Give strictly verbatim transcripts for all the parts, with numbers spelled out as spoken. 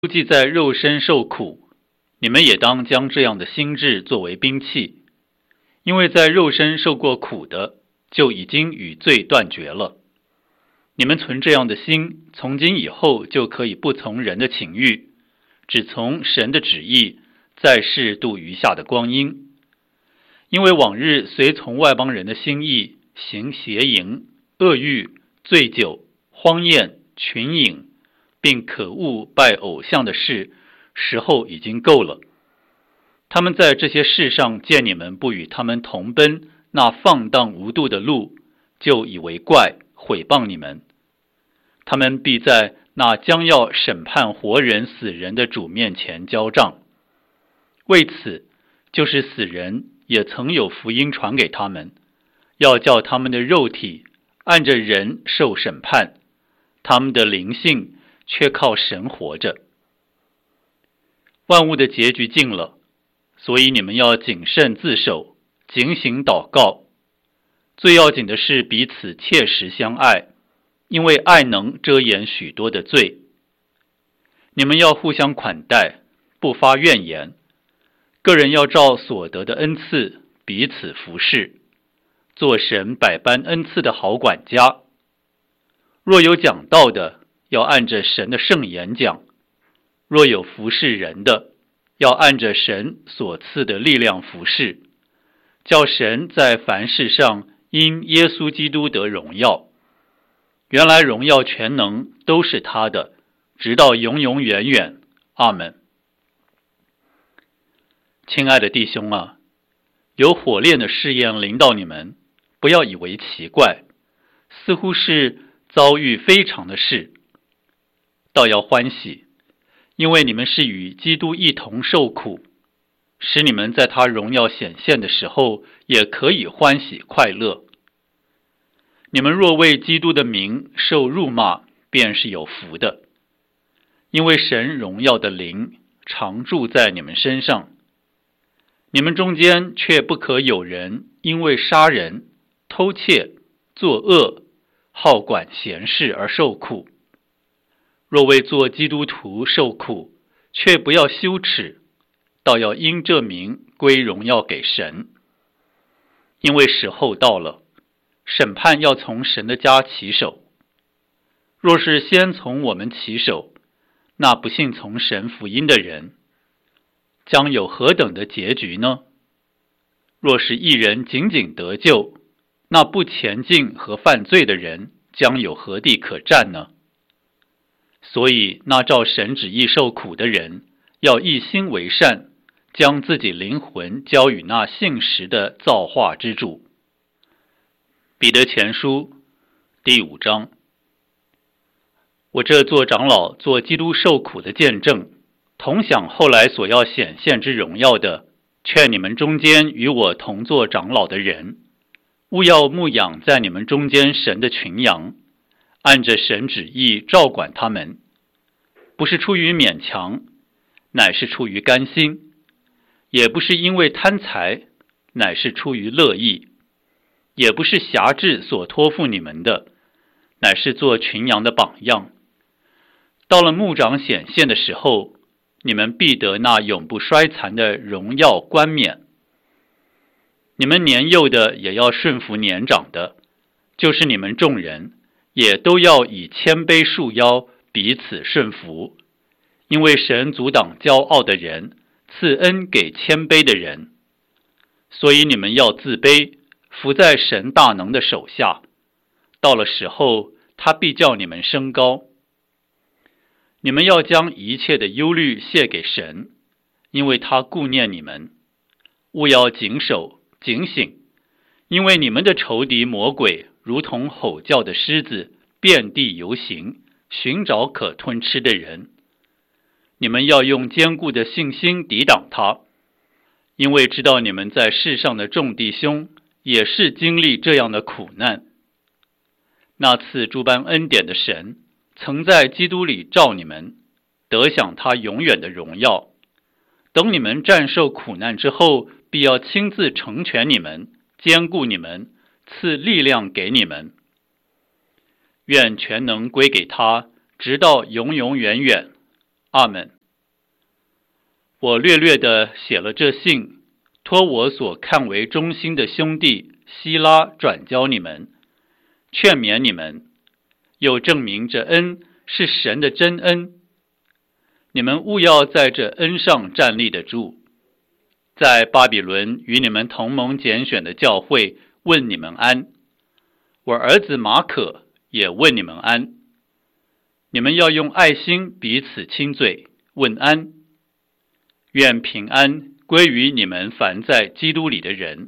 既在肉身受苦，你们也当将这样的心志作为兵器，因为在肉身受过苦的，就已经与罪断绝了。你们存这样的心，从今以后就可以不从人的情欲，只从神的旨意，在世度余下的光阴。因为往日随从外邦人的心意，行邪淫、恶欲、醉酒、荒宴、群饮，并可恶拜偶像的事，时候已经够了。他们在这些事上见你们不与他们同奔那放荡无度的路，就以为怪，毁谤你们。他们必在那将要审判活人死人的主面前交账。为此，就是死人也曾有福音传给他们，要叫他们的肉体按着人受审判，他们的灵性却靠神活着。万物的结局近了，所以你们要谨慎自守，警醒祷告。最要紧的是彼此切实相爱，因为爱能遮掩许多的罪。你们要互相款待，不发怨言。个人要照所得的恩赐彼此服侍，做神百般恩赐的好管家。若有讲道的，要按着神的圣言讲；若有服侍人的，要按着神所赐的力量服侍，叫神在凡事上因耶稣基督得荣耀。原来荣耀全能都是他的，直到永永远远。阿们。亲爱的弟兄啊，有火炼的试验临到你们，不要以为奇怪，似乎是遭遇非常的事，倒要欢喜，因为你们是与基督一同受苦，使你们在他荣耀显现的时候，也可以欢喜快乐。你们若为基督的名受辱骂，便是有福的，因为神荣耀的灵常住在你们身上。你们中间却不可有人因为杀人、偷窃、作恶、好管闲事而受苦。若为做基督徒受苦，却不要羞耻，倒要因这名归荣耀给神。因为时候到了，审判要从神的家起手。若是先从我们起手，那不信从神福音的人将有何等的结局呢？若是一人仅仅得救，那不前进和犯罪的人将有何地可占呢？所以那照神旨意受苦的人，要一心为善，将自己灵魂交与那信实的造化之主。彼得前书第五章。我这做长老，做基督受苦的见证，同享后来所要显现之荣耀的，劝你们中间与我同做长老的人，务要牧养在你们中间神的群羊，按着神旨意照管他们，不是出于勉强，乃是出于甘心；也不是因为贪财，乃是出于乐意；也不是辖制所托付你们的，乃是做群羊的榜样。到了牧长显现的时候，你们必得那永不衰残的荣耀冠冕。你们年幼的也要顺服年长的，就是你们众人也都要以谦卑束腰，彼此顺服。因为神阻挡骄傲的人，赐恩给谦卑的人。所以你们要自卑，服在神大能的手下。到了时候，他必叫你们升高。你们要将一切的忧虑卸给神，因为他顾念你们。务要谨守警醒，因为你们的仇敌魔鬼如同吼叫的狮子，遍地游行，寻找可吞吃的人。你们要用坚固的信心抵挡他，因为知道你们在世上的众弟兄也是经历这样的苦难。那赐诸般恩典的神，曾在基督里召你们，得享他永远的荣耀。等你们战胜苦难之后，必要亲自成全你们，坚固你们，赐力量给你们。愿全能归给他，直到永永远远。 阿们。我略略地写了这信，托我所看为忠心的兄弟希拉转交你们，劝勉你们，又证明这恩是神的真恩。你们务要在这恩上站立得住。在巴比伦与你们同盟拣选的教会问你们安，我儿子马可也问你们安。你们要用爱心彼此亲嘴，问安。愿平安归于你们凡在基督里的人。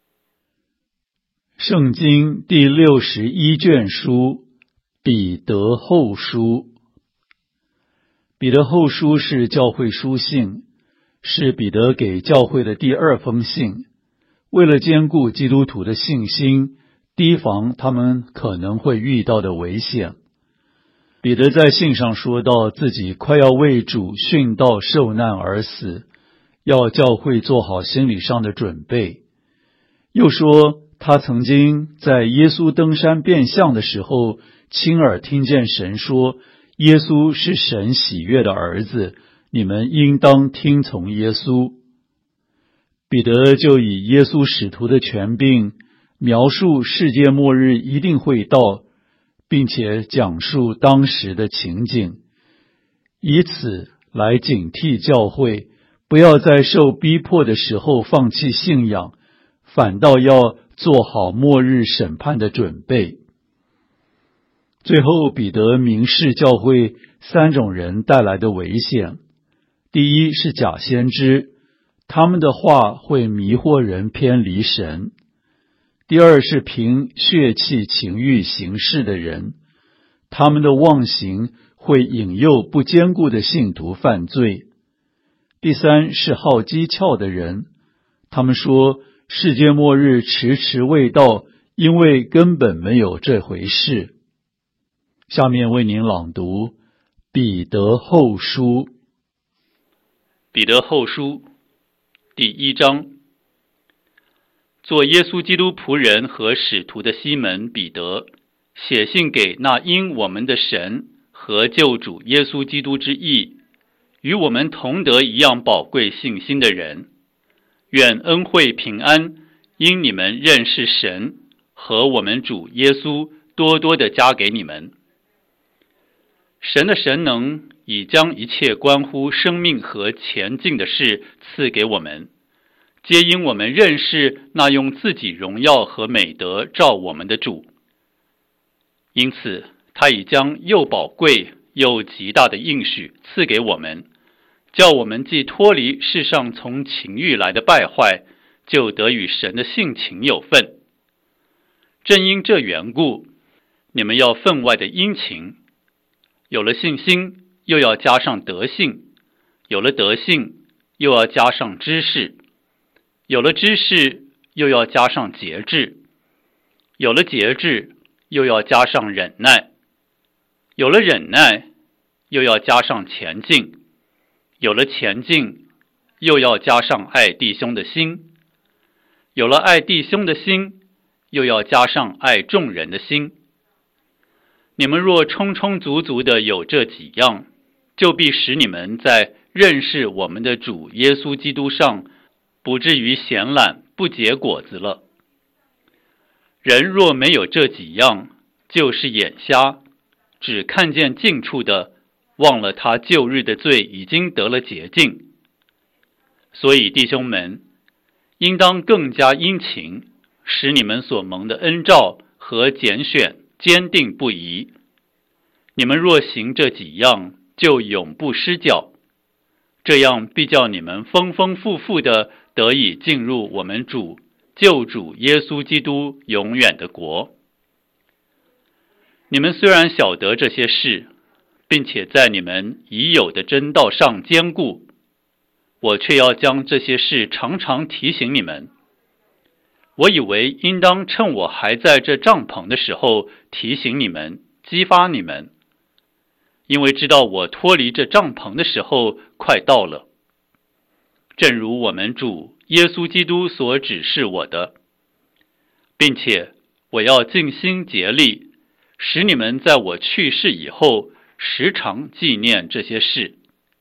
圣经第六十一卷书，彼得后书。彼得后书是教会书信，是彼得给教会的第二封信。为了兼顾基督徒的信心，提防他们可能会遇到的危险，彼得在信上说到自己快要为主殉道受难而死，要教会做好心理上的准备。又说他曾经在耶稣登山变相的时候，亲耳听见神说，耶稣是神喜悦的儿子，你们应当听从耶稣。彼得就以耶稣使徒的权柄，描述世界末日一定会到，并且讲述当时的情景，以此来警惕教会，不要在受逼迫的时候放弃信仰，反倒要做好末日审判的准备。最后，彼得明示教会三种人带来的危险。第一是假先知，他们的话会迷惑人偏离神。第二是凭血气情欲行事的人，他们的妄行会引诱不坚固的信徒犯罪。第三是好讥诮的人，他们说世界末日迟迟未到，因为根本没有这回事。下面为您朗读彼得后书。 彼得后书第一章。做耶稣基督仆人和使徒的西门彼得，写信给那因我们的神和救主耶稣基督之义，与我们同得一样宝贵信心的人，愿恩惠平安因你们认识神和我们主耶稣多多的加给你们。神的神能已将一切关乎生命和前进的事赐给我们，皆因我们认识那用自己荣耀和美德照我们的主。因此他已将又宝贵又极大的应许赐给我们，叫我们既脱离世上从情欲来的败坏，就得与神的性情有份。正因这缘故，你们要分外的殷勤，有了信心又要加上德性，有了德性又要加上知识，有了知识又要加上节制，有了节制又要加上忍耐，有了忍耐又要加上前进，有了前进又要加上爱弟兄的心，有了爱弟兄的心又要加上爱众人的心。你们若充充足足的有这几样，就必使你们在认识我们的主耶稣基督上不至于闲懒不结果子了。人若没有这几样，就是眼瞎，只看见近处的，忘了他旧日的罪已经得了洁净。所以弟兄们，应当更加殷勤，使你们所蒙的恩召和拣选坚定不移。你们若行这几样，就永不失脚，这样必叫你们丰丰富富的得以进入我们主救主耶稣基督永远的国。你们虽然晓得这些事，并且在你们已有的真道上坚固，我却要将这些事常常提醒你们。我以为应当趁我还在这帐篷的时候提醒你们，激发你们，因为知道我脱离这帐篷的时候快到了。正如我们主耶稣基督所指示我的，并且我要尽心竭力，使你们在我去世以后时常纪念这些事，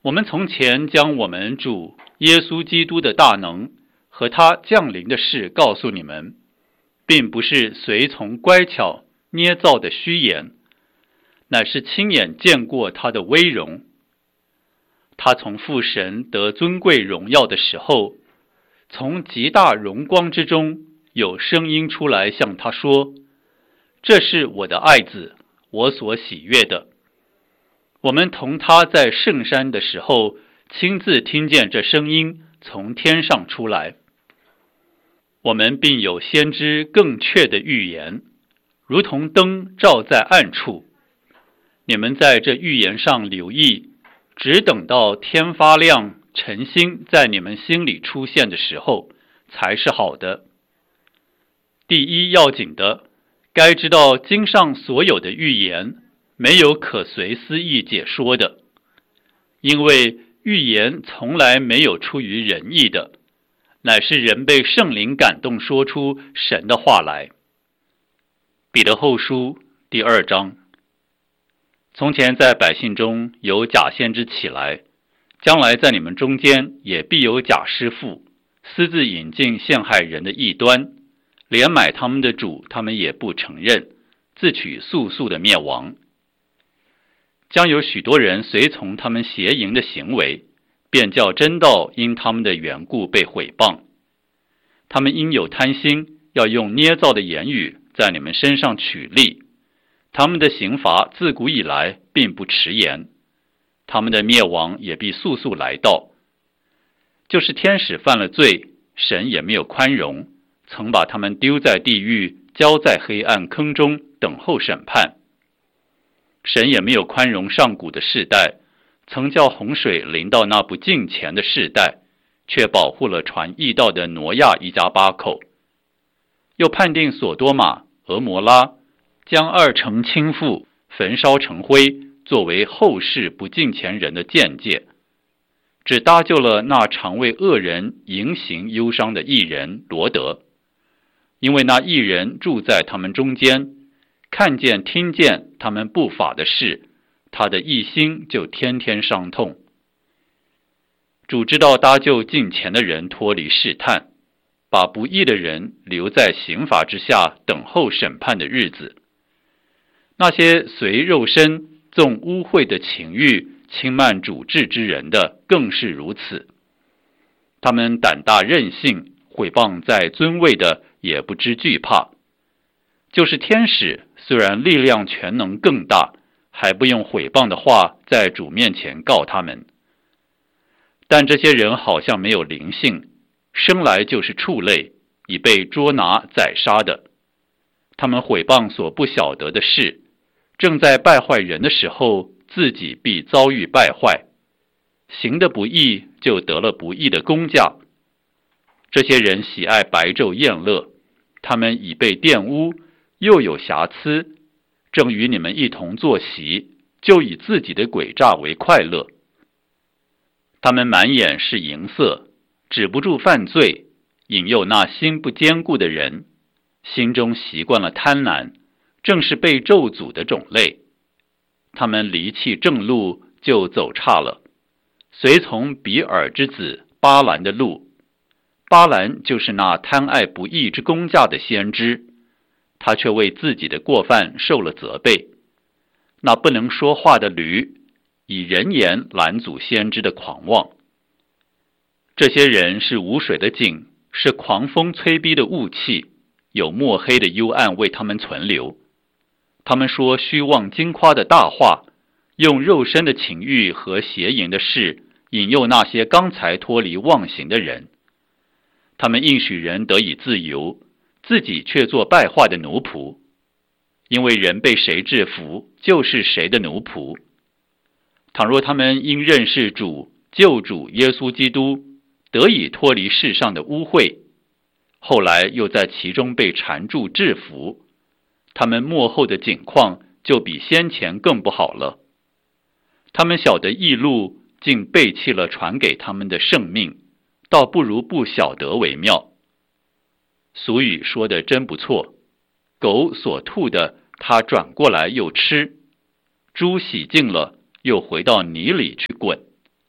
我们从前将我们主耶稣基督的大能和他降临的事告诉你们，并不是随从乖巧捏造的虚言，乃是亲眼见过他的威荣。他从父神得尊贵荣耀的时候，从极大荣光之中有声音出来向他说，这是我的爱子，我所喜悦的。我们同他在圣山的时候，亲自听见这声音从天上出来。我们并有先知更确的预言，如同灯照在暗处。你们在这预言上留意，只等到天发亮，晨星在你们心里出现的时候，才是好的。第一要紧的，该知道经上所有的预言没有可随私意解说的，因为预言从来没有出于人意的，乃是人被圣灵感动说出神的话来。彼得后书第二章。从前在百姓中有假先知起来，将来在你们中间也必有假师傅，私自引进陷害人的异端，连买他们的主他们也不承认，自取速速的灭亡。将有许多人随从他们邪淫的行为，便叫真道因他们的缘故被毁谤。他们因有贪心，要用捏造的言语在你们身上取利。他们的刑罚自古以来并不迟延，他们的灭亡也必速速来到。就是天使犯了罪，神也没有宽容，曾把他们丢在地狱，交在黑暗坑中，等候审判。神也没有宽容上古的世代，曾叫洪水临到那不敬虔的世代，却保护了传义道的挪亚一家八口。又判定索多玛、俄摩拉，将二城倾覆，焚烧成灰，作为后世不敬虔人的鉴戒，只搭救了那常为恶人迎行忧伤的义人罗德，因为那义人住在他们中间，看见听见他们不法的事，他的一心就天天伤痛。主知道搭救敬虔的人脱离试探，把不义的人留在刑罚之下，等候审判的日子。那些随肉身纵污秽的情欲轻慢主治之人的更是如此。他们胆大任性，毁谤在尊位的也不知惧怕。就是天使，虽然力量全能更大，还不用毁谤的话在主面前告他们。但这些人好像没有灵性，生来就是畜类，已被捉拿宰杀的。他们毁谤所不晓得的事，正在败坏人的时候，自己必遭遇败坏。行的不义，就得了不义的工价。这些人喜爱白昼宴乐，他们已被玷污，又有瑕疵，正与你们一同坐席，就以自己的诡诈为快乐。他们满眼是淫色，止不住犯罪，引诱那心不坚固的人，心中习惯了贪婪，正是被咒诅的种类。他们离弃正路，就走岔了，随从比尔之子巴兰的路。巴兰就是那贪爱不义之工价的先知，他却为自己的过犯受了责备。那不能说话的驴，以人言拦阻先知的狂妄。这些人是无水的井，是狂风催逼的雾气，有墨黑的幽暗为他们存留。他们说虚妄惊夸的大话，用肉身的情欲和邪淫的事引诱那些刚才脱离妄行的人。他们应许人得以自由，自己却做败坏的奴仆。因为人被谁制服，就是谁的奴仆。倘若他们因认识主救主耶稣基督，得以脱离世上的污秽，后来又在其中被缠住制服，他们末后的景况就比先前更不好了。他们晓得义路，竟背弃了传给他们的圣命，倒不如不晓得为妙。俗语说的真不错，狗所吐的，它转过来又吃；猪洗净了，又回到泥里去滚。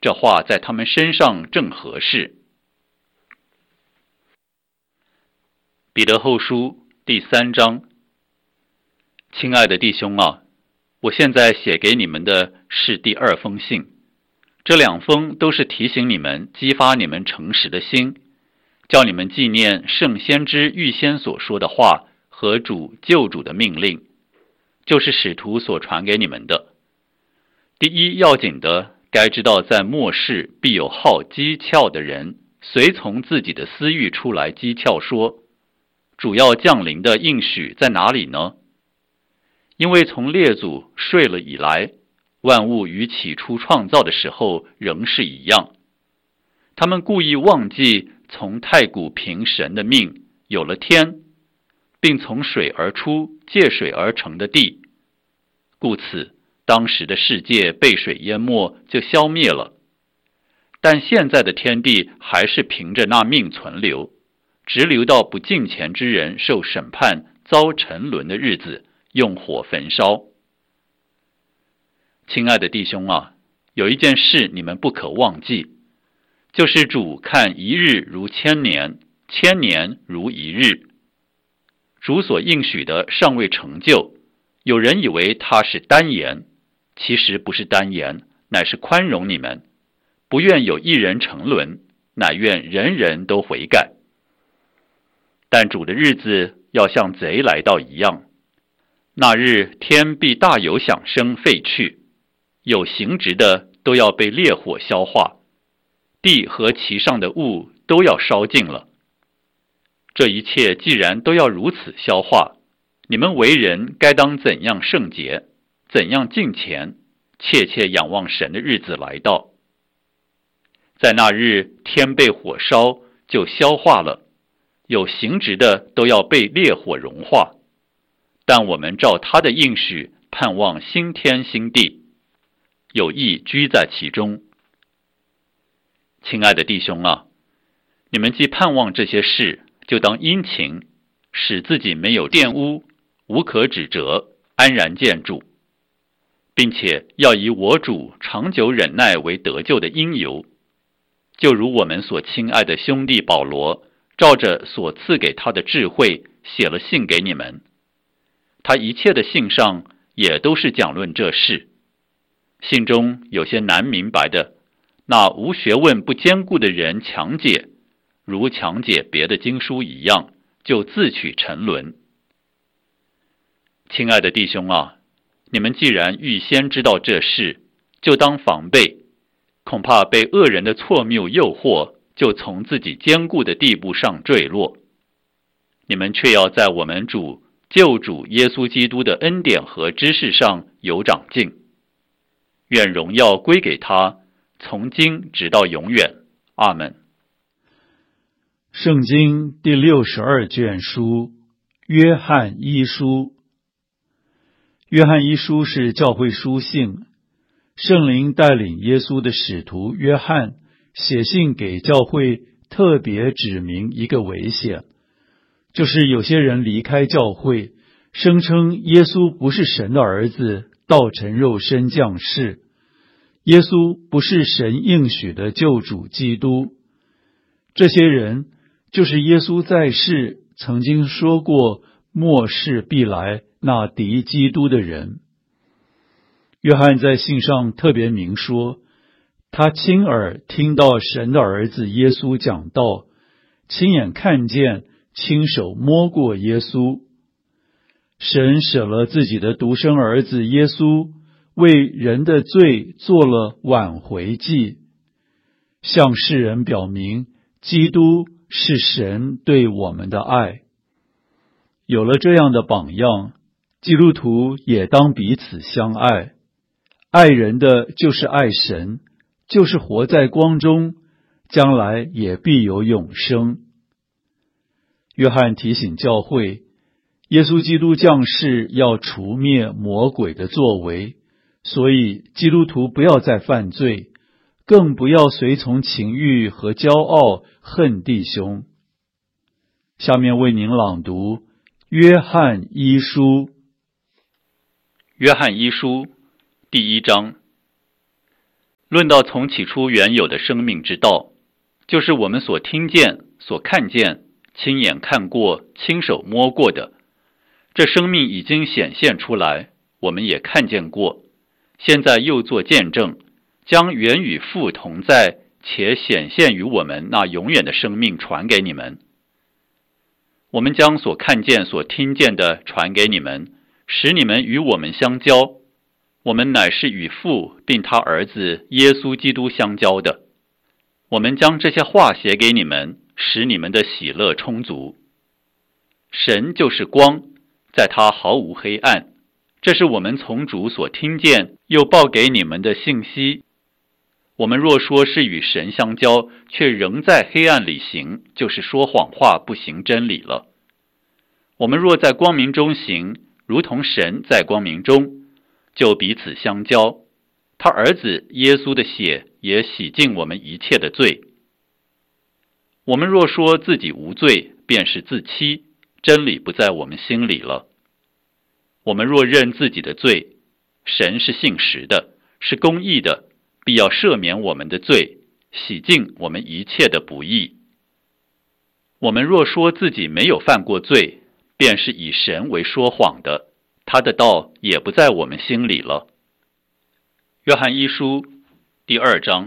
这话在他们身上正合适。彼得后书第三章。亲爱的弟兄啊，我现在写给你们的是第二封信，这两封都是提醒你们，激发你们诚实的心，叫你们纪念圣先知预先所说的话和主救主的命令，就是使徒所传给你们的。第一要紧的，该知道在末世必有好讥诮的人，随从自己的私欲出来讥诮说，主要降临的应许在哪里呢？因为从列祖睡了以来，万物与起初创造的时候仍是一样。他们故意忘记从太古凭神的命有了天，并从水而出借水而成的地，故此当时的世界被水淹没，就消灭了。但现在的天地还是凭着那命存留，直留到不敬虔之人受审判遭沉沦的日子，用火焚烧。亲爱的弟兄啊，有一件事你们不可忘记，就是主看一日如千年，千年如一日。主所应许的尚未成就，有人以为他是单言，其实不是单言，乃是宽容你们，不愿有一人沉沦，乃愿人人都悔改。但主的日子要像贼来到一样，那日天必大有响声废去，有形质的都要被烈火消化，地和其上的物都要烧尽了。这一切既然都要如此消化，你们为人该当怎样圣洁，怎样敬虔，切切仰望神的日子来到。在那日天被火烧，就消化了，有形质的都要被烈火融化。但我们照他的应许，盼望新天新地，有义居在其中。亲爱的弟兄啊，你们既盼望这些事，就当殷勤，使自己没有玷污，无可指责，安然见主，并且要以我主长久忍耐为得救的因由。就如我们所亲爱的兄弟保罗，照着所赐给他的智慧，写了信给你们。他一切的信上也都是讲论这事。信中有些难明白的，那无学问不坚固的人强解，如强解别的经书一样，就自取沉沦。亲爱的弟兄啊，你们既然预先知道这事，就当防备，恐怕被恶人的错谬诱惑，就从自己坚固的地步上坠落。你们却要在我们主救主耶稣基督的恩典和知识上有长进。愿荣耀归给他，从今直到永远。阿们。 圣经第六十二卷书，约翰一书。约翰一书是教会书信，圣灵带领耶稣的使徒约翰写信给教会，特别指明一个危险，就是有些人离开教会，声称耶稣不是神的儿子，道成肉身降世，耶稣不是神应许的救主基督。这些人就是耶稣在世曾经说过末世必来那敌基督的人。约翰在信上特别明说，他亲耳听到神的儿子耶稣讲道，亲眼看见，亲手摸过耶稣。神舍了自己的独生儿子耶稣，为人的罪做了挽回祭，向世人表明基督是神对我们的爱。有了这样的榜样，基督徒也当彼此相爱。爱人的就是爱神，就是活在光中，将来也必有永生。约翰提醒教会，耶稣基督降世要除灭魔鬼的作为，所以基督徒不要再犯罪，更不要随从情欲和骄傲，恨弟兄。下面为您朗读约翰一书。 约翰一书第一章。 论到从起初原有的生命之道，就是我们所听见、所看见、亲眼看过、亲手摸过的，这生命已经显现出来，我们也看见过，现在又做见证，将原与父同在且显现于我们那永远的生命传给你们。我们将所看见、所听见的传给你们，使你们与我们相交。我们乃是与父并他儿子耶稣基督相交的。我们将这些话写给你们，使你们的喜乐充足。神就是光，在他毫无黑暗。这是我们从主所听见又报给你们的信息。我们若说是与神相交，却仍在黑暗里行，就是说谎话，不行真理了。我们若在光明中行，如同神在光明中，就彼此相交。他儿子耶稣的血也洗净我们一切的罪。我们若说自己无罪，便是自欺，真理不在我们心里了。我们若认自己的罪，神是信实的，是公义的，必要赦免我们的罪，洗净我们一切的不义。我们若说自己没有犯过罪，便是以神为说谎的，他的道也不在我们心里了。约翰一书第二章。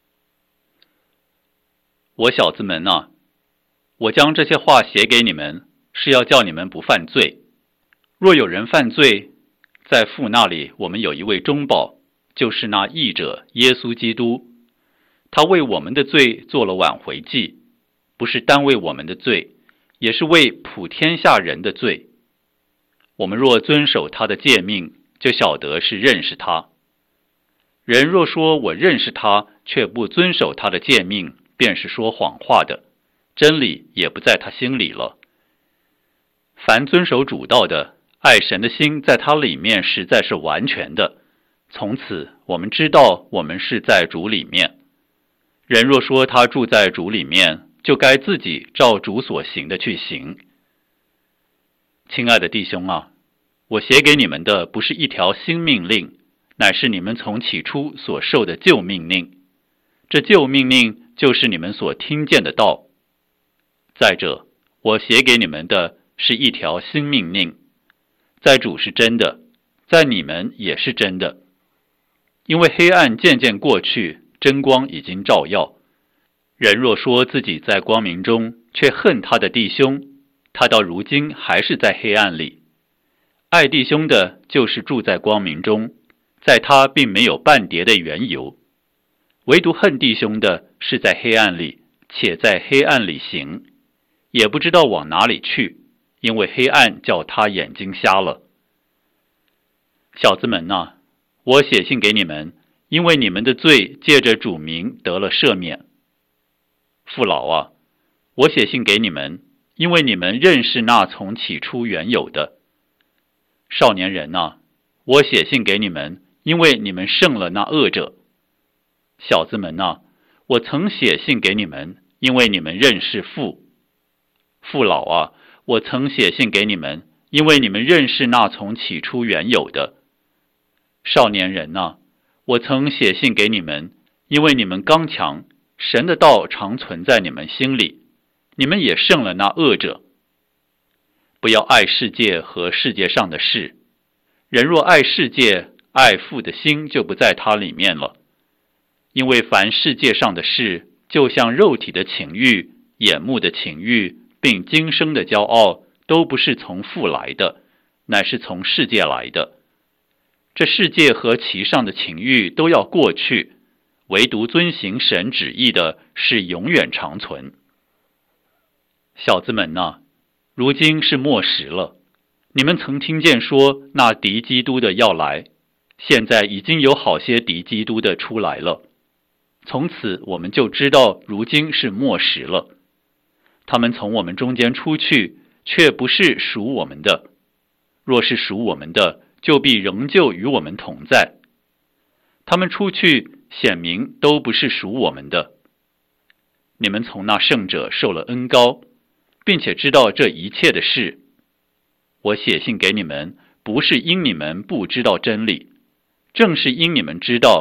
我小子们啊，我将这些话写给你们，是要叫你们不犯罪。若有人犯罪，在父那里我们有一位中保，就是那义者耶稣基督。他为我们的罪做了挽回祭，不是单为我们的罪，也是为普天下人的罪。我们若遵守他的诫命，就晓得是认识他。人若说我认识他，却不遵守他的诫命，便是说谎话的，真理也不在他心里了。凡遵守主道的，爱神的心在他里面实在是完全的。从此我们知道我们是在主里面。人若说他住在主里面，就该自己照主所行的去行。亲爱的弟兄啊，我写给你们的不是一条新命令，乃是你们从起初所受的旧命令。这旧命令就是你们所听见的道。再者，我写给你们的是一条新命令，在主是真的，在你们也是真的。因为黑暗渐渐过去，真光已经照耀。人若说自己在光明中，却恨他的弟兄，他到如今还是在黑暗里。爱弟兄的，就是住在光明中，在他并没有半叠的缘由。唯独恨弟兄的，是在黑暗里，且在黑暗里行，也不知道往哪里去，因为黑暗叫他眼睛瞎了。小子们啊，我写信给你们，因为你们的罪借着主名得了赦免。父老啊，我写信给你们，因为你们认识那从起初原有的。少年人啊，我写信给你们，因为你们胜了那恶者。小子们啊，我曾写信给你们，因为你们认识父。父老啊，我曾写信给你们，因为你们认识那从起初原有的。少年人啊，我曾写信给你们，因为你们刚强，神的道常存在你们心里，你们也胜了那恶者。不要爱世界和世界上的事，人若爱世界，爱父的心就不在他里面了。因为凡世界上的事，就像肉体的情欲、眼目的情欲，并今生的骄傲，都不是从父来的，乃是从世界来的。这世界和其上的情欲都要过去，唯独遵行神旨意的是永远长存。小子们啊，如今是末时了。你们曾听见说那敌基督的要来，现在已经有好些敌基督的出来了。从此我们就知道如今是末时了。他们从我们中间出去，却不是属我们的。若是属我们的，就必仍旧与我们同在。他们出去，显明都不是属我们的。你们从那圣者受了恩膏，并且知道这一切的事。我写信给你们，不是因你们不知道真理，正是因你们知道，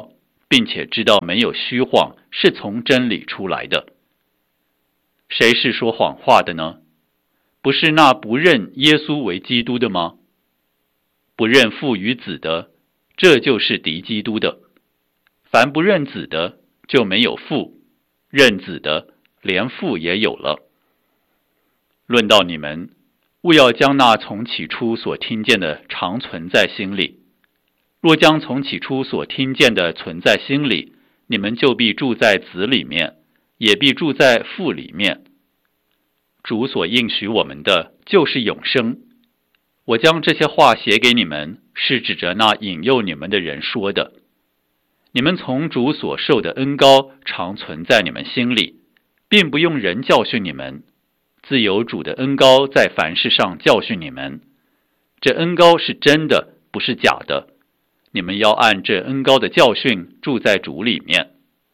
并且知道没有虚谎，是从真理出来的。谁是说谎话的呢？不是那不认耶稣为基督的吗？不认父与子的，这就是敌基督的。凡不认子的，就没有父；认子的，连父也有了。论到你们，务要将那从起初所听见的常存在心里。若将从起初所听见的存在心里，你们就必住在子里面，也必住在父里面。主所应许我们的就是永生。我将这些话写给你们，是指着那引诱你们的人说的。你们从主所受的恩膏常存在你们心里，并不用人教训你们，自有主的恩膏在凡事上教训你们。这恩膏是真的，不是假的。你们要按这恩膏的教训住在主里面。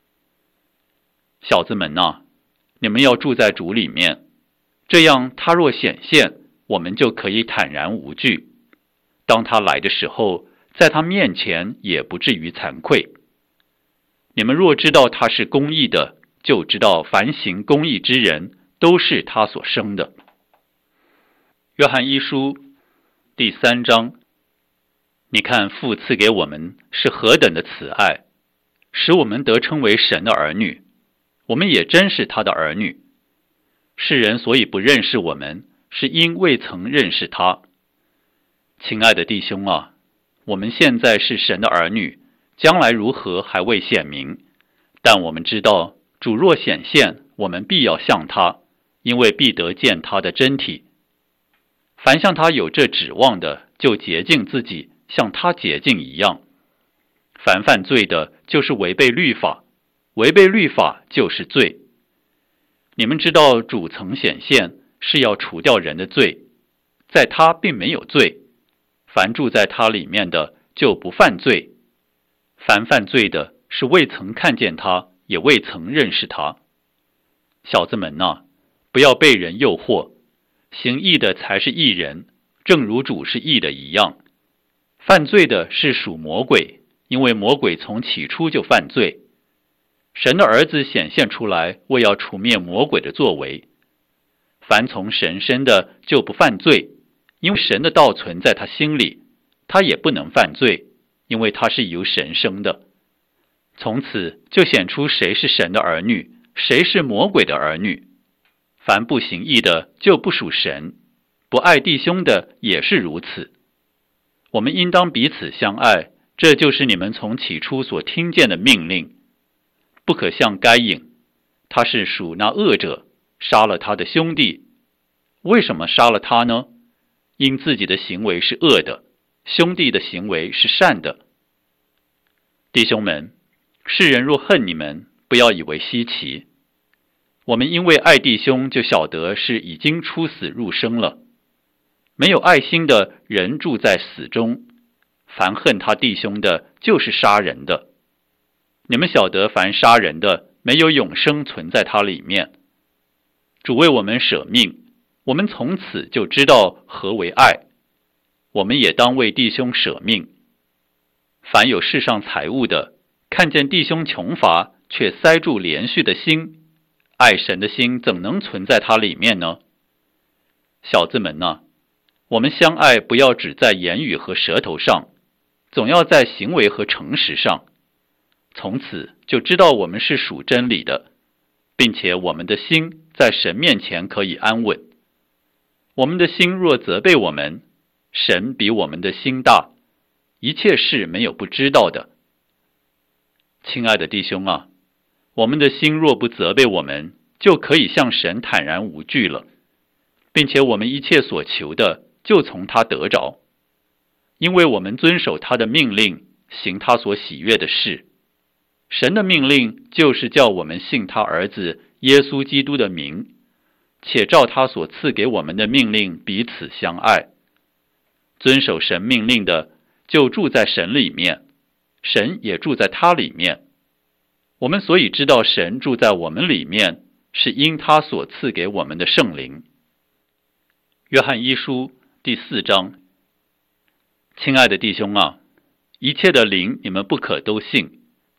小子们啊，你们要住在主里面，这样他若显现，我们就可以坦然无惧。当他来的时候，在他面前也不至于惭愧。你们若知道他是公义的，就知道凡行公义之人都是他所生的。约翰一书第三章，你看父赐给我们是何等的慈爱，使我们得称为神的儿女，我们也真是他的儿女。世人所以不认识我们，是因未曾认识他。亲爱的弟兄啊，我们现在是神的儿女，将来如何还未显明，但我们知道主若显现，我们必要像他，因为必得见他的真体。凡像他有这指望的，就洁净自己，像他洁净一样。凡犯罪的，就是违背律法，违背律法就是罪。你们知道主曾显现，是要除掉人的罪，在他并没有罪。凡住在他里面的，就不犯罪。凡犯罪的，是未曾看见他，也未曾认识他。小子们啊，不要被人诱惑，行义的才是义人，正如主是义的一样。犯罪的是属魔鬼，因为魔鬼从起初就犯罪。神的儿子显现出来，为要除灭魔鬼的作为。凡从神生的就不犯罪，因为神的道存在他心里，他也不能犯罪，因为他是由神生的。从此就显出谁是神的儿女，谁是魔鬼的儿女。凡不行义的就不属神，不爱弟兄的也是如此。我们应当彼此相爱，这就是你们从起初所听见的命令。不可像该隐，他是属那恶者，杀了他的兄弟。为什么杀了他呢？因自己的行为是恶的，兄弟的行为是善的。弟兄们，世人若恨你们，不要以为稀奇。我们因为爱弟兄，就晓得是已经出死入生了。没有爱心的人住在死中，凡恨他弟兄的，就是杀人的。你们晓得，凡杀人的，没有永生存在他里面。主为我们舍命，我们从此就知道何为爱。我们也当为弟兄舍命。凡有世上财物的，看见弟兄穷乏，却塞住连续的心，爱神的心怎能存在他里面呢？小子们啊，我们相爱不要只在言语和舌头上，总要在行为和诚实上。从此就知道我们是属真理的，并且我们的心在神面前可以安稳。我们的心若责备我们，神比我们的心大，一切事没有不知道的。亲爱的弟兄啊，我们的心若不责备我们，就可以向神坦然无惧了，并且我们一切所求的就从他得着，因为我们遵守他的命令，行他所喜悦的事。神的命令就是叫我们信他儿子耶稣基督的名，且照他所赐给我们的命令彼此相爱。遵守神命令的，就住在神里面，神也住在他里面。我们所以知道神住在我们里面，是因他所赐给我们的圣灵。约翰一书第四章。亲爱的弟兄啊，一切的灵你们不可都信，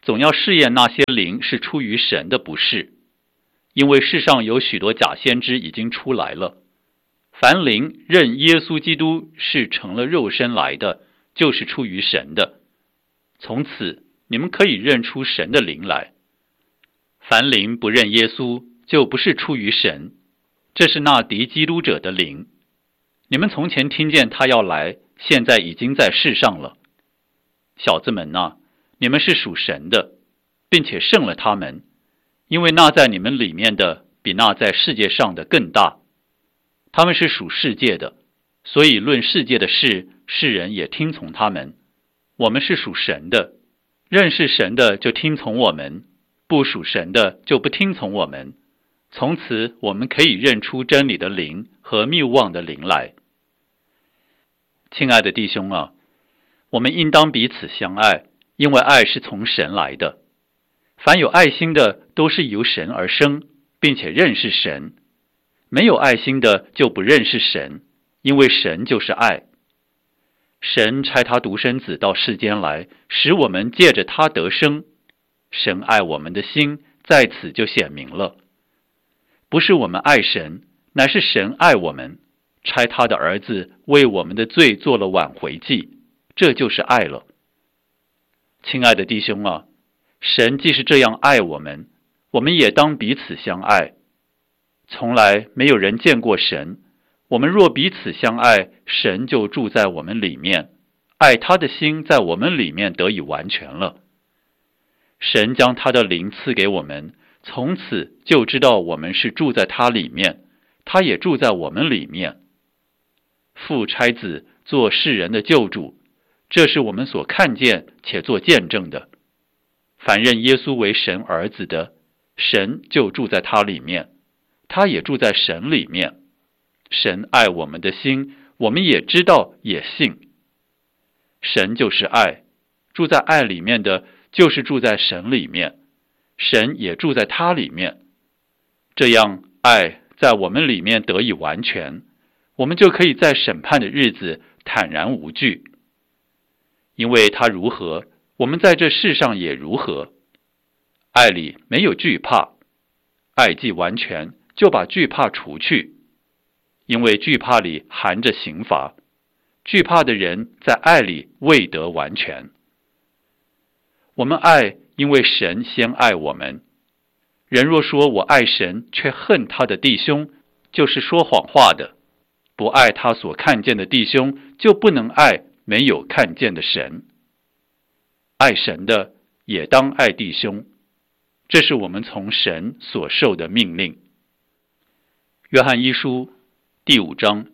总要试验那些灵是出于神的，不是，因为世上有许多假先知已经出来了。凡灵认耶稣基督是成了肉身来的，就是出于神的。从此你们可以认出神的灵来。凡灵不认耶稣，就不是出于神，这是那敌基督者的灵。你们从前听见他要来，现在已经在世上了。小子们啊，你们是属神的，并且胜了他们，因为那在你们里面的比那在世界上的更大。他们是属世界的，所以论世界的事，世人也听从他们。我们是属神的，认识神的就听从我们，不属神的就不听从我们。从此我们可以认出真理的灵和谬妄的灵来。亲爱的弟兄啊，我们应当彼此相爱，因为爱是从神来的。凡有爱心的都是由神而生，并且认识神。没有爱心的就不认识神，因为神就是爱。神差他独生子到世间来，使我们借着他得生。神爱我们的心在此就显明了。不是我们爱神，乃是神爱我们，差他的儿子为我们的罪做了挽回祭，这就是爱了。亲爱的弟兄啊，神既是这样爱我们，我们也当彼此相爱。从来没有人见过神，我们若彼此相爱，神就住在我们里面，爱他的心在我们里面得以完全了。神将他的灵赐给我们，从此就知道我们是住在他里面，他也住在我们里面。父差子做世人的救主，这是我们所看见且做见证的。凡认耶稣为神儿子的，神就住在他里面，他也住在神里面。神爱我们的心，我们也知道也信。神就是爱，住在爱里面的就是住在神里面，神也住在他里面。这样爱在我们里面得以完全，我们就可以在审判的日子坦然无惧。因为他如何，我们在这世上也如何。爱里没有惧怕，爱既完全，就把惧怕除去，因为惧怕里含着刑罚，惧怕的人在爱里未得完全。我们爱，因为神先爱我们。人若说我爱神，却恨他的弟兄，就是说谎话的。不爱他所看见的弟兄，就不能爱没有看见的神。爱神的，也当爱弟兄，这是我们从神所受的命令。约翰一书第五章，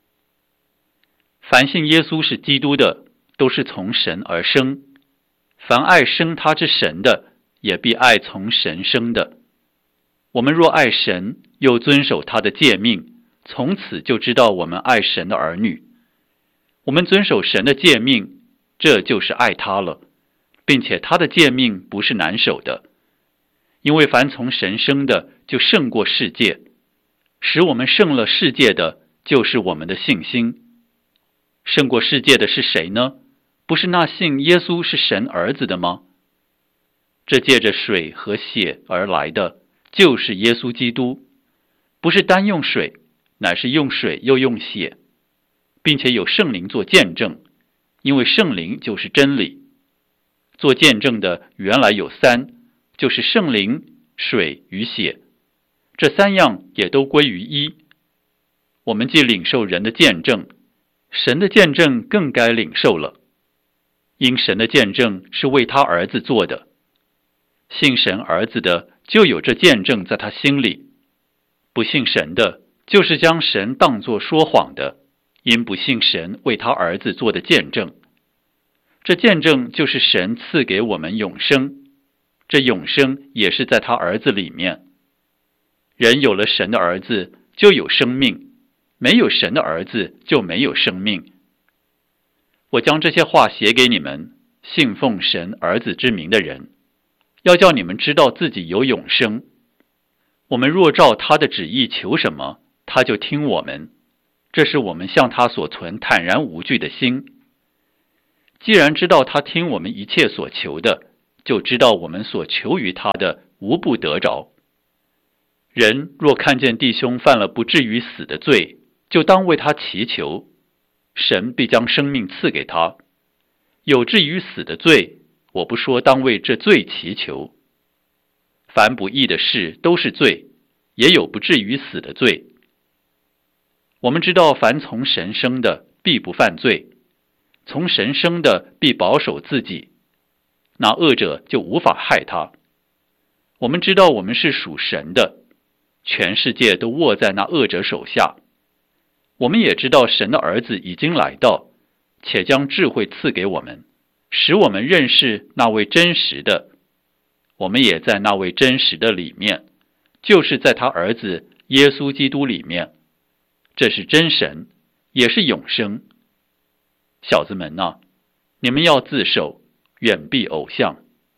凡信耶稣是基督的，都是从神而生。凡爱生他之神的，也必爱从神生的。我们若爱神，又遵守他的诫命，从此就知道我们爱神的儿女。我们遵守神的诫命，这就是爱他了，并且他的诫命不是难守的。因为凡从神生的，就胜过世界。使我们胜了世界的，就是我们的信心。胜过世界的是谁呢？不是那信耶稣是神儿子的吗？这借着水和血而来的，就是耶稣基督，不是单用水，乃是用水又用血，并且有圣灵做见证，因为圣灵就是真理。做见证的原来有三，就是圣灵、水与血，这三样也都归于一。我们既领受人的见证，神的见证更该领受了，因神的见证是为他儿子做的。信神儿子的，就有这见证在他心里；不信神的，就是将神当作说谎的，因不信神为他儿子做的见证。这见证就是神赐给我们永生，这永生也是在他儿子里面。人有了神的儿子，就有生命；没有神的儿子，就没有生命。我将这些话写给你们，信奉神儿子之名的人，要叫你们知道自己有永生。我们若照他的旨意求什么，他就听我们。这是我们向他所存坦然无惧的心。既然知道他听我们一切所求的， 就知道我们所求于他的无不得着。人若看见弟兄犯了不至于死的罪，就当为他祈求，神必将生命赐给他。有至于死的罪，我不说当为这罪祈求。凡不义的事都是罪，也有不至于死的罪。我们知道，凡从神生的必不犯罪，从神生的必保守自己，那恶者就无法害他。我们知道我们是属神的，全世界都握在那恶者手下。我们也知道神的儿子已经来到，且将智慧赐给我们，使我们认识那位真实的。我们也在那位真实的里面，就是在他儿子耶稣基督里面。这是真神，也是永生。小子们啊，你们要自守，远避偶像。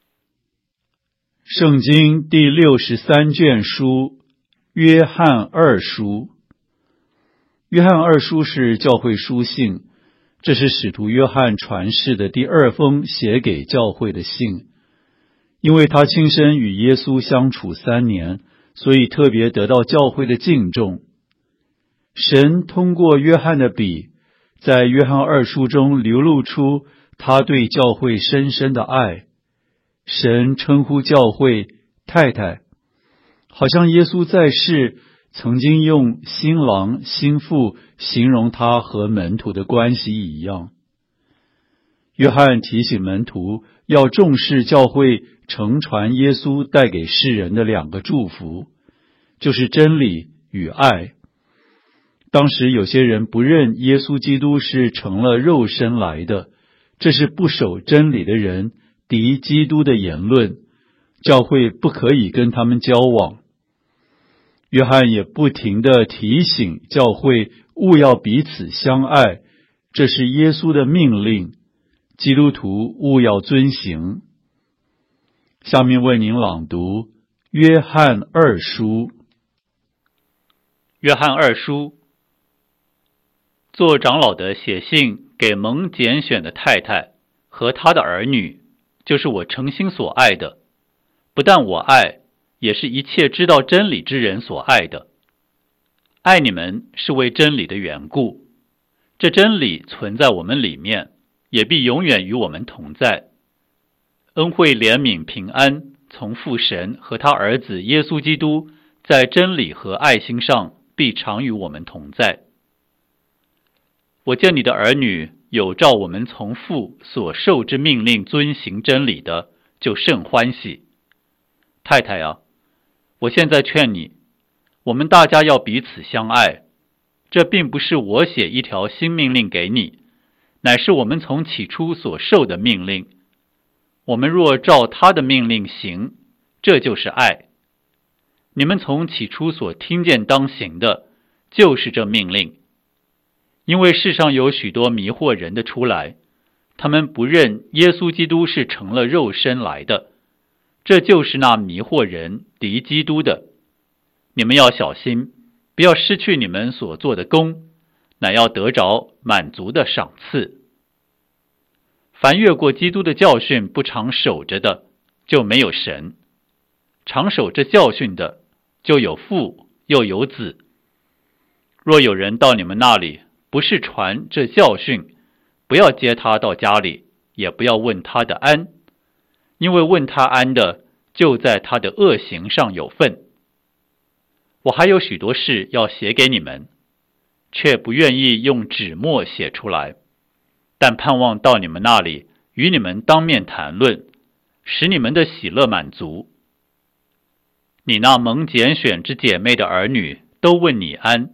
圣经第六十三卷书，约翰二书。约翰二书是教会书信，这是使徒约翰传世的第二封写给教会的信。因为他亲身与耶稣相处三年，所以特别得到教会的敬重。神通过约翰的笔，在约翰二书中流露出他对教会深深的爱。神称呼教会太太，好像耶稣在世曾经用新郎新妇形容他和门徒的关系一样。约翰提醒门徒要重视教会承传耶稣带给世人的两个祝福，就是真理与爱。当时有些人不认耶稣基督是成了肉身来的，这是不守真理的人敌基督的言论，教会不可以跟他们交往。约翰也不停地提醒教会务要彼此相爱，这是耶稣的命令，基督徒务要遵行。下面为您朗读约翰二书。 约翰二书，做长老的写信给蒙拣选的太太和他的儿女，就是我诚心所爱的，不但我爱，也是一切知道真理之人所爱的。爱你们是为真理的缘故，这真理存在我们里面，也必永远与我们同在。恩惠怜悯平安从父神和他儿子耶稣基督在真理和爱心上必常与我们同在。我见你的儿女有照我们从父所受之命令遵行真理的，就甚欢喜。太太啊，我现在劝你，我们大家要彼此相爱。这并不是我写一条新命令给你，乃是我们从起初所受的命令。我们若照他的命令行，这就是爱。你们从起初所听见当行的，就是这命令。因为世上有许多迷惑人的出来，他们不认耶稣基督是成了肉身来的，这就是那迷惑人敌基督的。你们要小心，不要失去你们所做的功，乃要得着满足的赏赐。凡越过基督的教训不常守着的，就没有神；常守这教训的，就有父又有子。若有人到你们那里，不是传这教训，不要接他到家里，也不要问他的安，因为问他安的，就在他的恶行上有份。我还有许多事要写给你们，却不愿意用纸墨写出来，但盼望到你们那里，与你们当面谈论，使你们的喜乐满足。你那蒙拣选之姐妹的儿女都问你安。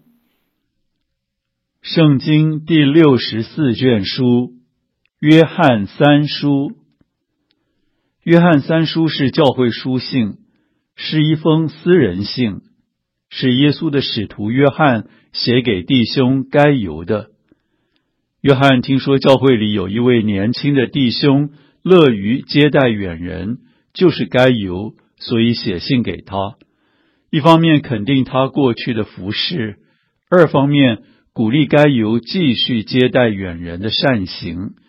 圣经第六十四卷书，约翰三书。约翰三书是教会书信，是一封私人信，是耶稣的使徒约翰写给弟兄该犹的。约翰听说教会里有一位年轻的弟兄乐于接待远人，就是该犹，所以写信给他。一方面肯定他过去的服事，二方面鼓励该犹继续接待远人的善行，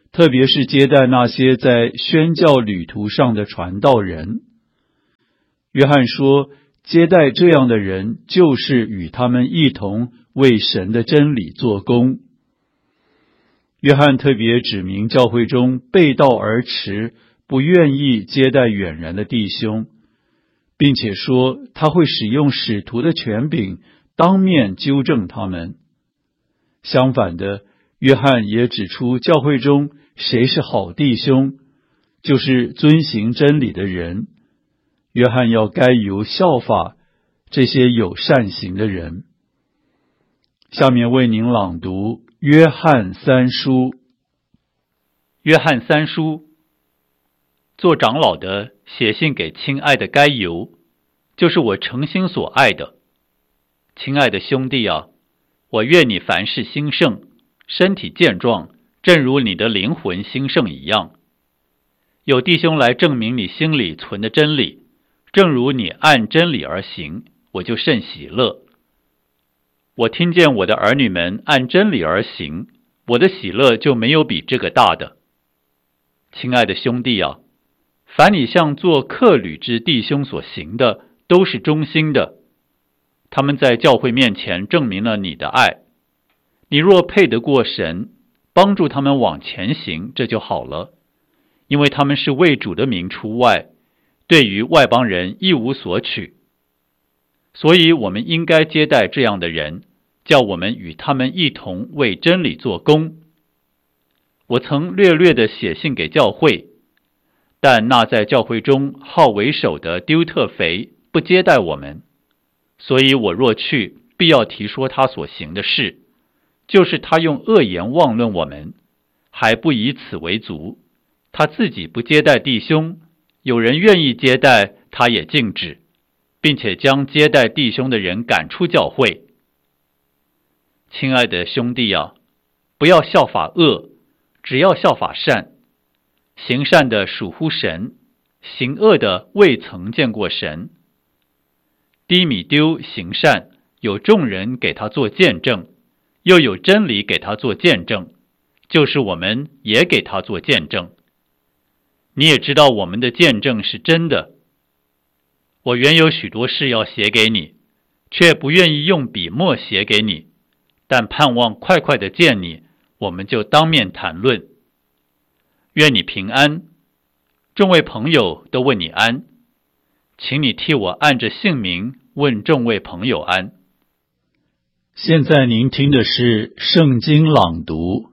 特别是接待那些在宣教旅途上的传道人。约翰说，接待这样的人，就是与他们一同为神的真理做工。约翰特别指明教会中背道而驰、不愿意接待远人的弟兄，并且说他会使用使徒的权柄当面纠正他们。相反的，约翰也指出教会中谁是好弟兄，就是遵行真理的人。约翰要该由效法这些有善行的人。下面为您朗读约翰三书。 约翰三书，做长老的写信给亲爱的该犹，就是我诚心所爱的。亲爱的兄弟啊，我愿你凡事兴盛，身体健壮，正如你的灵魂兴盛一样。有弟兄来证明你心里存的真理，正如你按真理而行，我就甚喜乐。我听见我的儿女们按真理而行，我的喜乐就没有比这个大的。亲爱的兄弟啊，凡你向做客旅之弟兄所行的，都是忠心的。他们在教会面前证明了你的爱。你若配得过神，帮助他们往前行，这就好了，因为他们是为主的名出外，对于外邦人一无所取。所以我们应该接待这样的人，叫我们与他们一同为真理做工。我曾略略地写信给教会，但那在教会中好为首的丢特腓不接待我们，所以我若去，必要提说他所行的事，就是他用恶言妄论我们，还不以此为足。他自己不接待弟兄，有人愿意接待，他也禁止，并且将接待弟兄的人赶出教会。亲爱的兄弟啊，不要效法恶，只要效法善。行善的属乎神，行恶的未曾见过神。低米丢行善，有众人给他做见证，又有真理给他做见证，就是我们也给他做见证。你也知道我们的见证是真的。我原有许多事要写给你，却不愿意用笔墨写给你，但盼望快快的见你，我们就当面谈论。愿你平安，众位朋友都问你安，请你替我按着姓名问众位朋友安。 现在您听的是圣经朗读。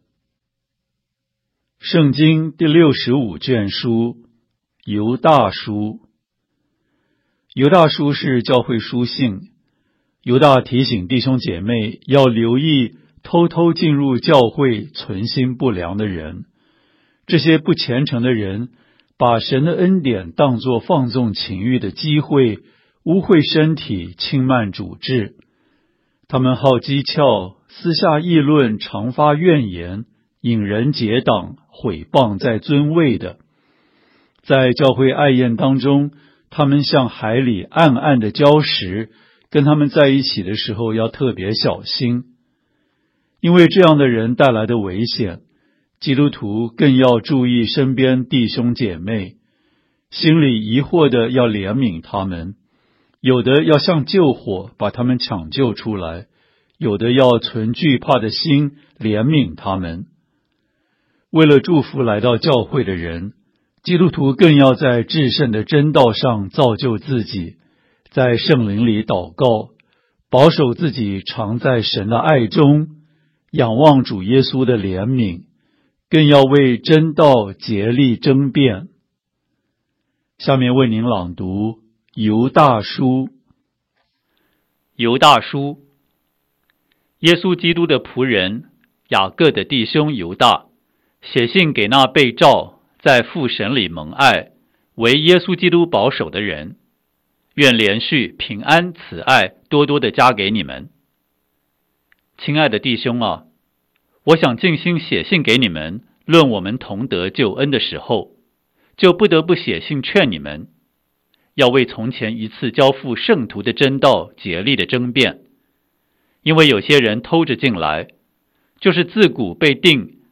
圣经第六十五卷书，犹大书。犹大书是教会书信，犹大提醒弟兄姐妹要留意偷偷进入教会存心不良的人。这些不虔诚的人把神的恩典当作放纵情欲的机会，污秽身体，轻慢主治。他们好讥诮，私下议论，常发怨言，引人结党，毁谤在尊位的。在教会爱宴当中，他们像海里暗暗的礁石，跟他们在一起的时候要特别小心。因为这样的人带来的危险，基督徒更要注意身边弟兄姐妹，心里疑惑的要怜悯他们，有的要像救火把他们抢救出来，有的要存惧怕的心怜悯他们。为了祝福来到教会的人，基督徒更要在至圣的真道上造就自己，在圣灵里祷告，保守自己常在神的爱中，仰望主耶稣的怜悯，更要为真道竭力争辩。下面为您朗读犹大书。 犹大书，耶稣基督的仆人雅各的弟兄犹大，写信给那被召在父神里蒙爱，为耶稣基督保守的人，愿连续平安慈爱多多的加给你们。亲爱的弟兄啊，我想尽心写信给你们，论我们同得救恩的时候，就不得不写信劝你们，要为从前一次交付圣徒的真道竭力的争辩。因为有些人偷着进来，就是自古被定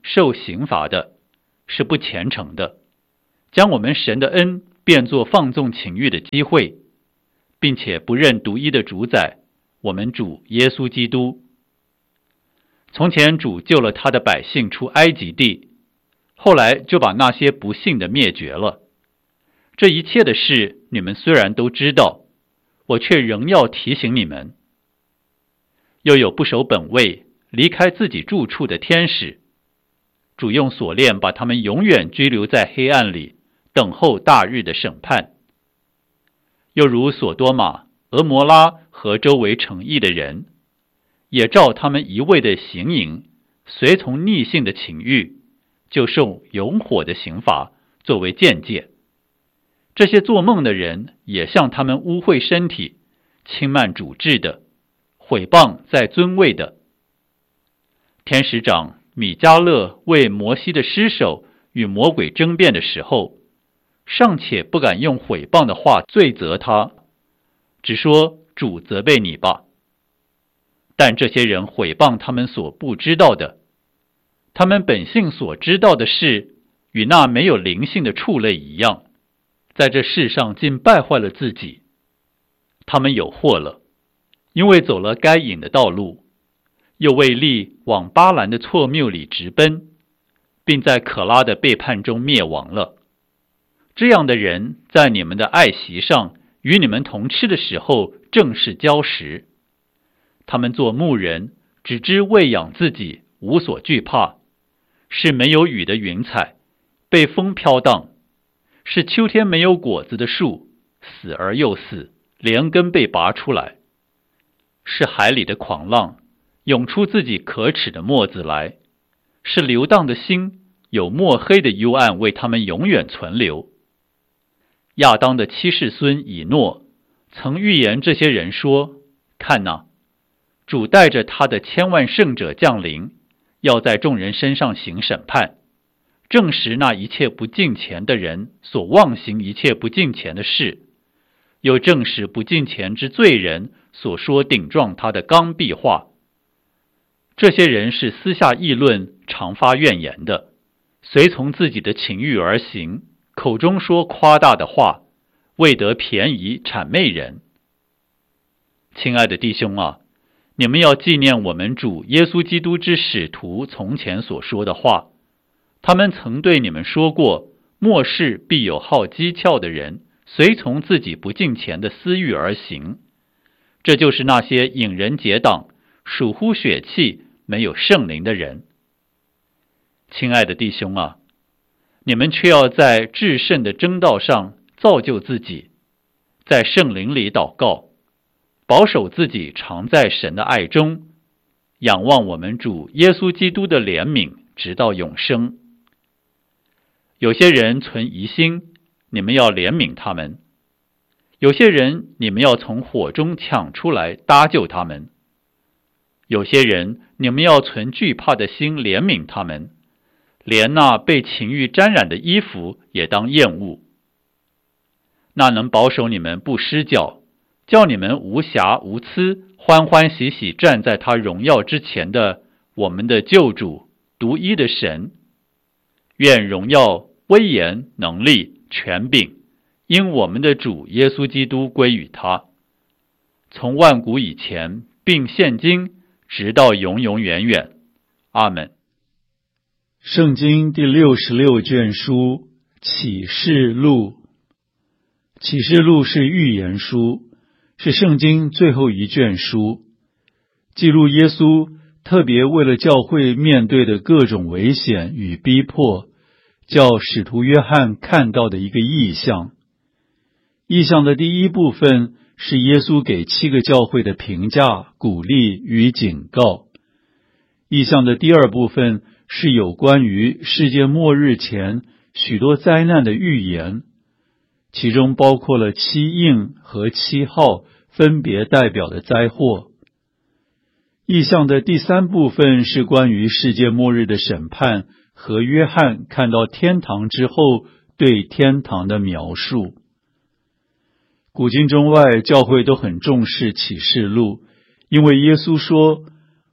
受刑罚的，是不虔诚的，将我们神的恩变作放纵情欲的机会，并且不认独一的主宰，我们主耶稣基督。从前主救了他的百姓出埃及地，后来就把那些不信的灭绝了。这一切的事你们虽然都知道，我却仍要提醒你们。又有不守本位离开自己住处的天使，主用锁链把他们永远拘留在黑暗里，等候大日的审判。又如索多玛、俄摩拉和周围城邑的人，也照他们一味的行淫，随从逆性的情欲，就受永火的刑罚作为鉴戒。这些做梦的人也像他们污秽身体、轻慢主治的、毁谤在尊位的。天使长米迦勒为摩西的尸首与魔鬼争辩的时候，尚且不敢用毁谤的话罪责他，只说主责备你吧。但这些人毁谤他们所不知道的，他们本性所知道的事，与那没有灵性的畜类一样，在这世上竟败坏了自己。他们有祸了，因为走了该隐的道路，又为利往巴兰的错谬里直奔，并在可拉的背叛中灭亡了。这样的人在你们的爱席上与你们同吃的时候正是礁石。他们做牧人，只知喂养自己，无所惧怕，是没有雨的云彩，被风飘荡，是秋天没有果子的树，死而又死，连根被拔出来，是海里的狂浪，涌出自己可耻的沫子来，是流荡的心，有墨黑的幽暗为他们永远存留。亚当的七世孙以诺曾预言这些人说，看哪，主带着他的千万圣者降临，要在众人身上行审判，证实那一切不敬虔的人所妄行一切不敬虔的事，又证实不敬虔之罪人所说顶撞他的刚愎话。这些人是私下议论，常发怨言的，随从自己的情欲而行，口中说夸大的话，为得便宜谄媚人。亲爱的弟兄啊，你们要纪念我们主耶稣基督之使徒从前所说的话，他们曾对你们说过，末世必有好讥诮的人，随从自己不敬虔的私欲而行。这就是那些引人结党、属乎血气、没有圣灵的人。亲爱的弟兄啊，你们却要在至圣的真道上造就自己，在圣灵里祷告，保守自己常在神的爱中，仰望我们主耶稣基督的怜悯，直到永生。有些人存疑心，你们要怜悯他们；有些人你们要从火中抢出来搭救他们；有些人你们要存惧怕的心怜悯他们，连那被情欲沾染的衣服也当厌恶。那能保守你们不失脚，叫你们无瑕无疵，欢欢喜喜站在他荣耀之前的我们的救主独一的神，愿荣耀、威严、能力、权柄因我们的主耶稣基督归于他，从万古以前并现今直到永永远远。阿们。 圣经第六十六卷书启示录。启示录是预言书，是圣经最后一卷书，记录耶稣特别为了教会面对的各种危险与逼迫，叫使徒约翰看到的一个异象。异象的第一部分是耶稣给七个教会的评价、鼓励与警告。异象的第二部分是有关于世界末日前许多灾难的预言，其中包括了七印和七号分别代表的灾祸。异象的第三部分是关于世界末日的审判和约翰看到天堂之后对天堂的描述。古今中外教会都很重视启示录，因为耶稣说，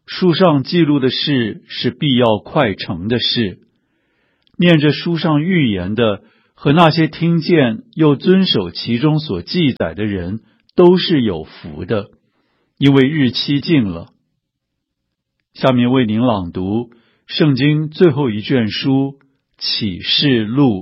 书上记录的事是必要快成的事。念着书上预言的和那些听见又遵守其中所记载的人，都是有福的，因为日期近了。下面为您朗读圣经最后一卷书启示录。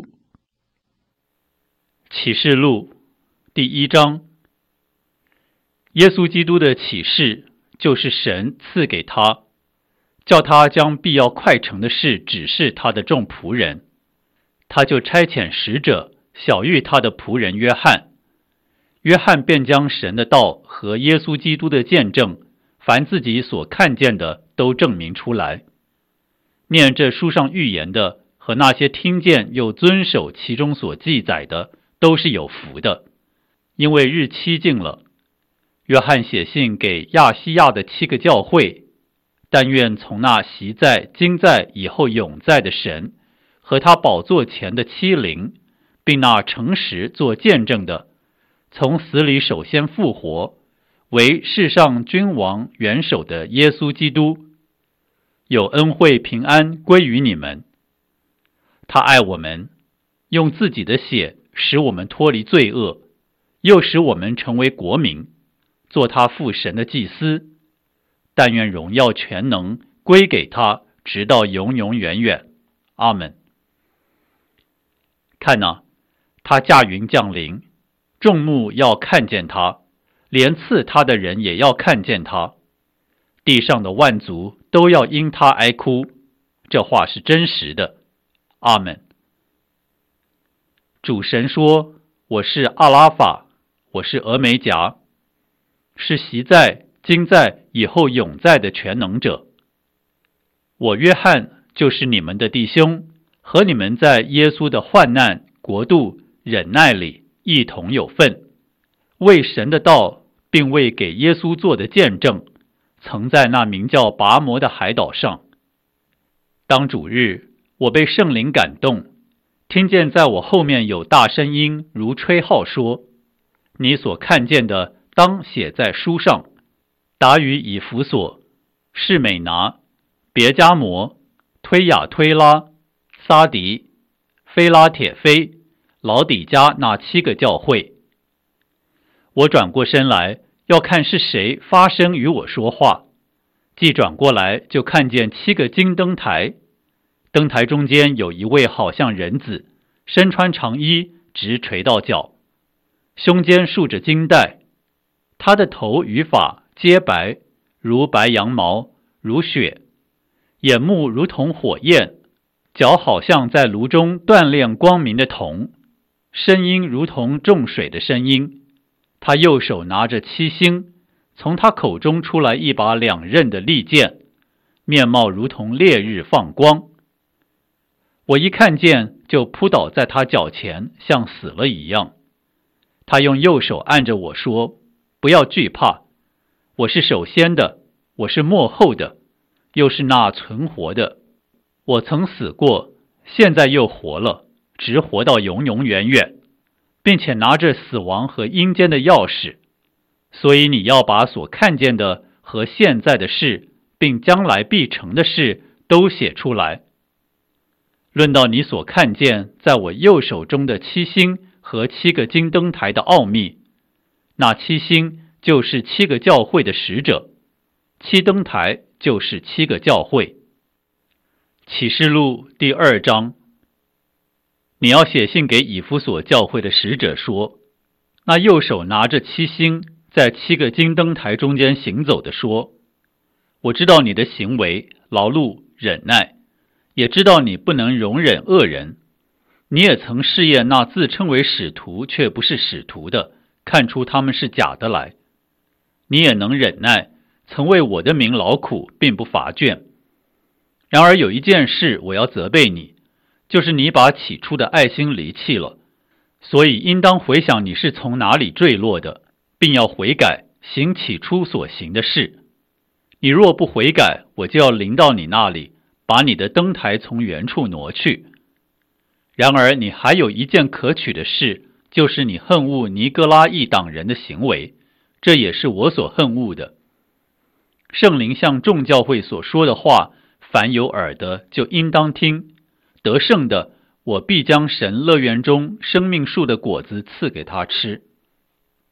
启示录第一章。耶稣基督的启示就是神赐给他，叫他将必要快成的事指示他的众仆人。他就差遣使者晓谕他的仆人约翰，约翰便将神的道和耶稣基督的见证，凡自己所看见的都证明出来。念这书上预言的和那些听见又遵守其中所记载的，都是有福的，因为日期近了。约翰写信给亚细亚的七个教会，但愿从那习在、今在、以后永在的神和他宝座前的七灵，并那诚实做见证的，从死里首先复活，为世上君王元首的耶稣基督，有恩惠平安归于你们。他爱我们，用自己的血使我们脱离罪恶，又使我们成为国民，做他父神的祭司。但愿荣耀全能归给他，直到永永远远。阿们。看哪，他驾云降临，众目要看见他，连刺他的人也要看见他，地上的万族都要因他哀哭。这话是真实的。阿们。主神说，我是阿拉法，我是俄梅戛，是习在、今在、以后永在的全能者。我约翰就是你们的弟兄，和你们在耶稣的患难、国度、忍耐里一同有份，为神的道并为给耶稣做的见证，曾在那名叫拔摩的海岛上。当主日，我被圣灵感动，听见在我后面有大声音如吹号说，你所看见的当写在书上，达于以弗所、士美拿、别迦摩、推雅推拉、撒迪、菲拉铁菲、老底嘉那七个教会。我转过身来，要看是谁发声与我说话，既转过来，就看见七个金灯台，灯台中间有一位好像人子，身穿长衣，直垂到脚，胸间束着金带，他的头与发皆白，如白羊毛，如雪，眼目如同火焰，脚好像在炉中锻炼光明的铜，声音如同众水的声音。他右手拿着七星，从他口中出来一把两刃的利剑，面貌如同烈日放光。我一看见，就扑倒在他脚前，像死了一样。他用右手按着我说，不要惧怕，我是首先的，我是末后的，又是那存活的。我曾死过，现在又活了，直活到永永远远，并且拿着死亡和阴间的钥匙。所以你要把所看见的和现在的事，并将来必成的事都写出来。论到你所看见在我右手中的七星和七个金灯台的奥秘，那七星就是七个教会的使者，七灯台就是七个教会。启示录第二章。你要写信给以弗所教会的使者说，那右手拿着七星在七个金灯台中间行走的说，我知道你的行为、劳碌、忍耐，也知道你不能容忍恶人。你也曾试验那自称为使徒却不是使徒的，看出他们是假的来。你也能忍耐，曾为我的名劳苦，并不乏倦。然而有一件事我要责备你，就是你把起初的爱心离弃了，所以应当回想你是从哪里坠落的，并要悔改，行起初所行的事。你若不悔改，我就要临到你那里，把你的灯台从原处挪去。然而你还有一件可取的事，就是你恨恶尼哥拉一党人的行为，这也是我所恨恶的。 圣灵向众教会所说的话，凡有耳的就应当听。得胜的，我必将神乐园中生命树的果子赐给他吃。